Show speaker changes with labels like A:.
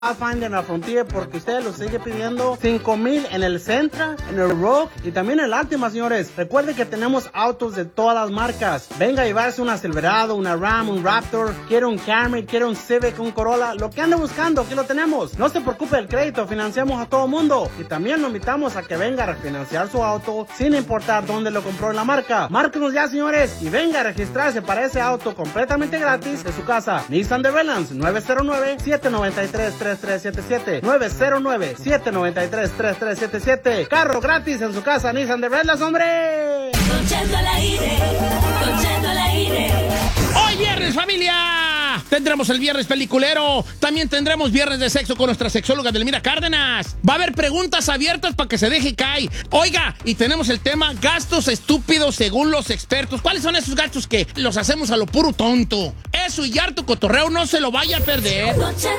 A: Pathfinder en la Frontier porque usted lo sigue pidiendo. 5,000 en el Sentra, en el Rogue y también en el Altima, señores. Recuerde que tenemos autos de todas las marcas. Venga a llevarse una Silverado, una Ram, un Raptor. Quiere un Camry, quiere un Civic, un Corolla. Lo que ande buscando, aquí lo tenemos. No se preocupe del crédito, financiamos a todo mundo. Y también lo invitamos a que venga a refinanciar su auto sin importar dónde lo compró en la marca. Márquenos ya, señores, y venga a registrarse para ese auto completamente gratis de su casa. Nissan de Redlands, 909-793-3377. 909-793-3377. Carro gratis en su casa, Nissan de Redlands, hombre.
B: Don Cheto al aire, Don Cheto al aire.
C: ¡Hoy viernes, familia! Tendremos el viernes peliculero. También tendremos viernes de sexo con nuestra sexóloga Delmira Cárdenas. Va a haber preguntas abiertas para que se deje caer. Oiga, y tenemos el tema gastos estúpidos según los expertos. ¿Cuáles son esos gastos que los hacemos a lo puro tonto? Eso y harto cotorreo, no se lo vaya a perder.
B: Don Cheto